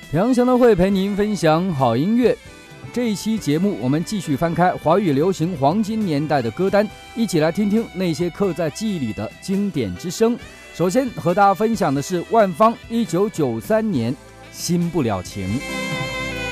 杨翔的会陪您分享好音乐。这一期节目，我们继续翻开华语流行黄金年代的歌单，一起来听听那些刻在记忆里的经典之声。首先和大家分享的是万芳1993年《新不了情》。